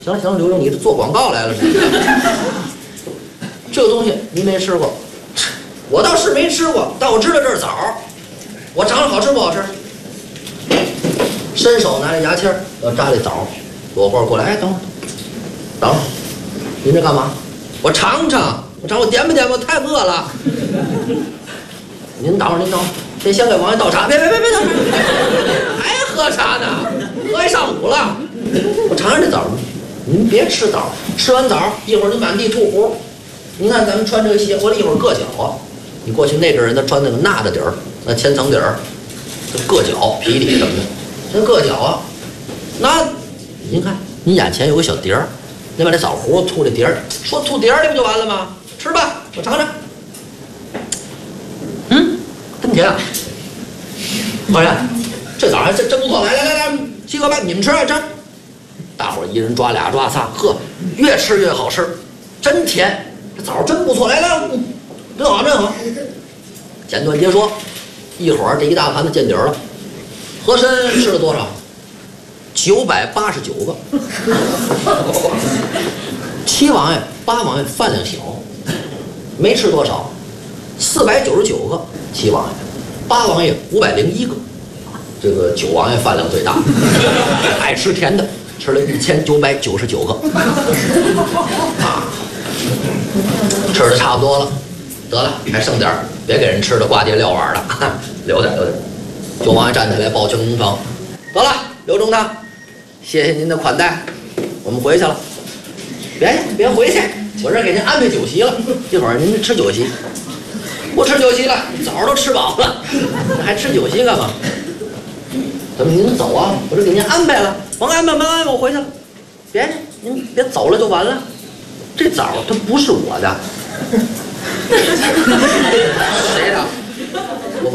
行了行了，刘墉，你这做广告来了，这个东西你没吃过，我倒是没吃过，但我知道这是枣儿，我尝尝好吃不好吃。伸手拿着牙签要扎这枣儿，罗锅过来，哎，等会儿，等会儿，您这干嘛？我尝尝，我点吧点吧，我太饿了。您等会儿，您等会儿，得先给王爷倒茶，别，等会儿，还喝茶呢，喝一上午了。我尝尝这枣儿，您别吃枣儿，吃完枣儿一会儿你满地吐糊。您看咱们穿这个鞋，我一会儿硌脚啊。你过去那阵人他穿那个纳的底儿，那千层底儿，就硌脚、皮里什么的，真硌脚啊。那您看，您眼前有个小碟儿，您把这枣核吐这碟儿，说吐碟儿里不就完了吗？吃吧，我尝尝。真甜啊！老爷，这枣还真不错，来，七哥八，你们吃啊，吃。大伙儿一人抓俩抓仨，呵，越吃越好吃，真甜，这枣真不错，来，真好真好。简短截说，一会儿这一大盘子见底儿了。和珅吃了多少？989个。7王爷、8王爷饭量小，没吃多少，499个。7王爷，8王爷501个。这个9王爷饭量最大，爱吃甜的，吃了1999个。啊，吃的差不多了，得了，还剩点儿，别给人吃的挂街撂碗了，留点。9王爷站起来抱拳恭承，得了，刘中堂，谢谢您的款待，我们回去了。别回去，我这给您安排酒席了，一会儿您吃酒席。不吃酒席了，枣都吃饱了，还吃酒席干嘛？怎么您走啊？我这给您安排了，甭安排，我回去了。您别走了就完了。这枣它不是我的。